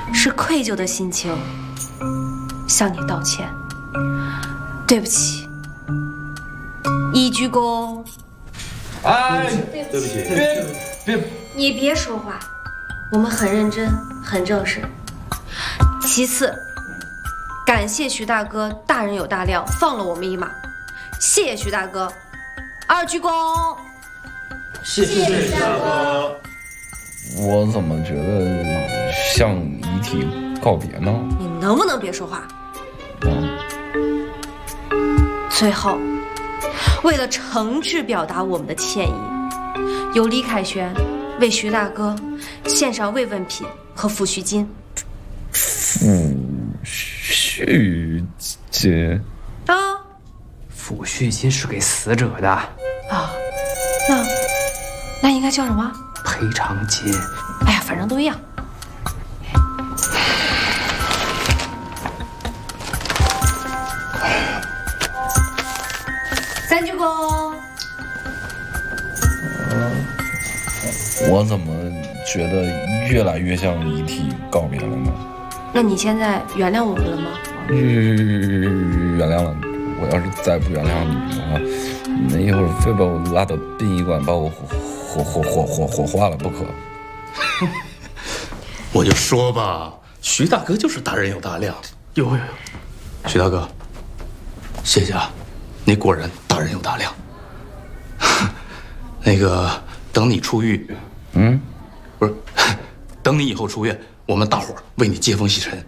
是愧疚的心情向你道歉。对不起，一鞠躬。 哎，对不起，别， 你别说话，我们很认真，很正式。其次，感谢徐大哥大人有大量，放了我们一马。谢谢徐大哥，二鞠躬。 谢谢徐大哥。 我怎么觉得向遗体告别呢？ 你能不能别说话？最后，为了诚挚表达我们的歉意，由李凯旋为徐大哥献上慰问品和抚恤金。 抚恤金啊？ 抚恤金是给死者的啊？那应该叫什么？ 赔偿金。 哎呀，反正都一样。三鞠躬。 我怎么觉得越来越像遗体告别了呢？ 那你现在原谅我们了吗？ 原谅了。我要是再不原谅你的话，那一会儿非把我拉到殡仪馆，把我火化了不可。 我就说吧，徐大哥就是大人有大量。 有， 徐大哥，谢谢啊，你果然大人有大量。那个，等你出狱，不是，等你以后出院，我们大伙儿为你接风洗尘。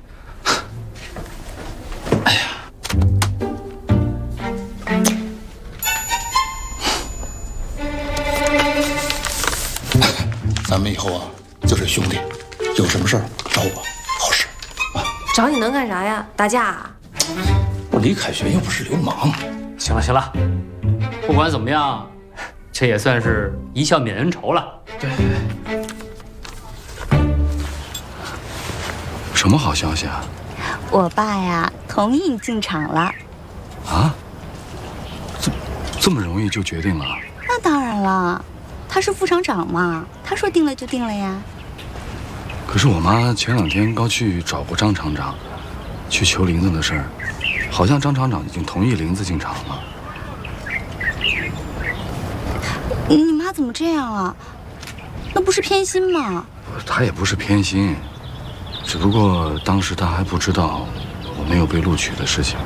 哎呀，咱们以后啊就是兄弟，有什么事儿找我，好使啊。 找你能干啥呀？打架啊？ 我李凯旋又不是流氓。 行了，不管怎么样，这也算是一笑泯恩仇了。 对。什么好消息啊？ 我爸呀，同意你进厂了。 啊？这么容易就决定了？ 那当然了，他是副厂长嘛，他说定了就定了呀。 可是我妈前2天刚去找过张厂长，去求林子的事儿，好像张厂长已经同意林子进厂了。 你妈怎么这样啊？那不是偏心吗？ 她也不是偏心，只不过当时她还不知道我没有被录取的事情。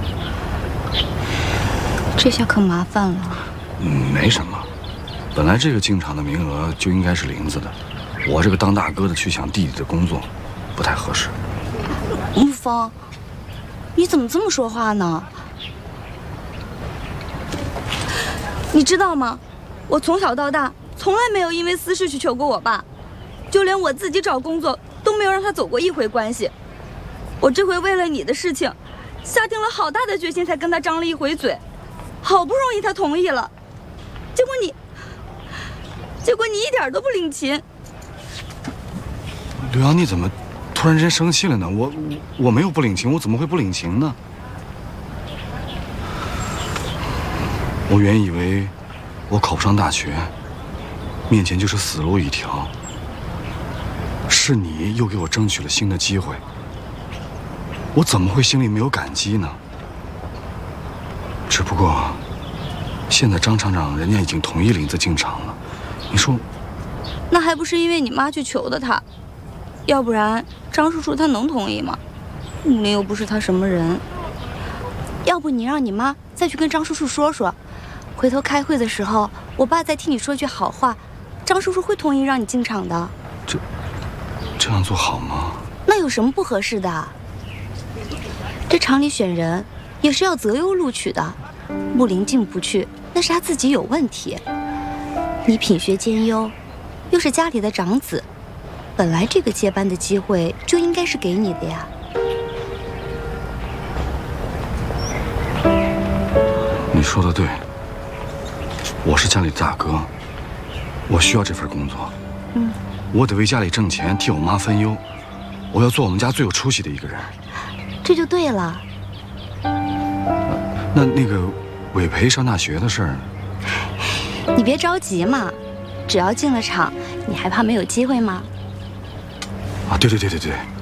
这下可麻烦了。 没什么，本来这个进厂的名额就应该是林子的，我这个当大哥的去抢弟弟的工作，不太合适。 沐风，你怎么这么说话呢？你知道吗？我从小到大从来没有因为私事去求过我爸，就连我自己找工作都没有让他走过一回关系。我这回为了你的事情，下定了好大的决心才跟他张了一回嘴，好不容易他同意了，结果你一点都不领情。 刘洋，你怎么突然之间生气了呢？我没有不领情，我怎么会不领情呢？我原以为我考不上大学，面前就是死路一条。是你又给我争取了新的机会，我怎么会心里没有感激呢？只不过，现在张厂长人家已经同意林子进厂了，你说， 那还不是因为你妈去求的他，要不然张叔叔他能同意吗？木林又不是他什么人。要不你让你妈再去跟张叔叔说说，回头开会的时候，我爸再替你说句好话，张叔叔会同意让你进厂的。 这样做好吗？ 那有什么不合适的？这厂里选人也是要择优录取的，木林进不去，那是他自己有问题。你品学兼优，又是家里的长子，本来这个接班的机会就应该是给你的呀。 你说的对，我是家里的大哥，我需要这份工作。我得为家里挣钱，替我妈分忧，我要做我们家最有出息的一个人。 这就对了。 那个委培上大学的事儿， 你别着急嘛，只要进了厂，你还怕没有机会吗？ 啊，对，